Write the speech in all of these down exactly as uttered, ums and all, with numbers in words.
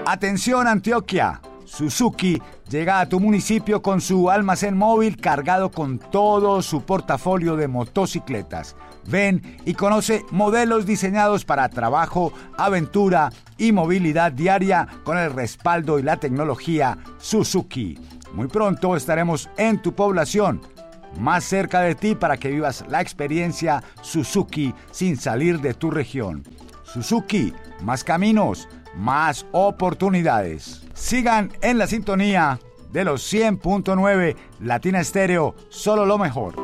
Atención Antioquia, Suzuki llega a tu municipio con su almacén móvil cargado con todo su portafolio de motocicletas. Ven y conoce modelos diseñados para trabajo, aventura y movilidad diaria con el respaldo y la tecnología Suzuki. Muy pronto estaremos en tu población, más cerca de ti para que vivas la experiencia Suzuki sin salir de tu región. Suzuki, más caminos, más oportunidades. Sigan en la sintonía de los cien punto nueve Latina Estéreo, solo lo mejor.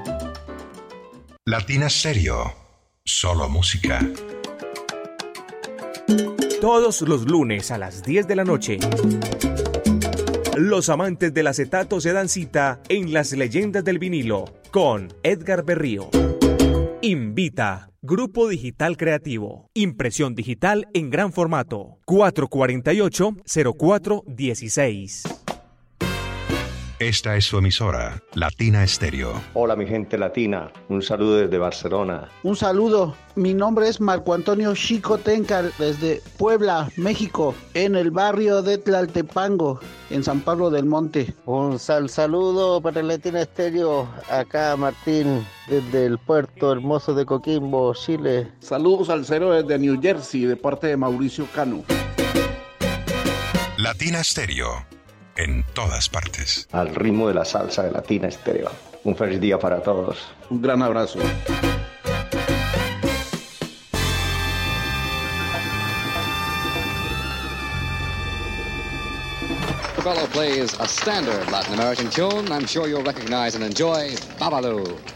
Latina Estéreo, solo música. Todos los lunes a las diez de la noche, los amantes del acetato se dan cita en Las Leyendas del Vinilo con Edgar Berrío. Invita Grupo Digital Creativo. Impresión digital en gran formato. cuatro cuatro ocho, cero cuatro uno seis. Esta es su emisora, Latina Estéreo. Hola mi gente latina, un saludo desde Barcelona. Un saludo, mi nombre es Marco Antonio Chico Tencal desde Puebla, México, en el barrio de Tlaltepango, en San Pablo del Monte. Un sal saludo para Latina Estéreo, acá Martín desde el puerto hermoso de Coquimbo, Chile. Saludos al cero desde New Jersey, de parte de Mauricio Cano. Latina Estéreo. En todas partes. Al ritmo de la salsa de Latina Estéreo. Un feliz día para todos. Un gran abrazo. The fellow plays a standard Latin American tune I'm sure you'll recognize and enjoy, Babalu.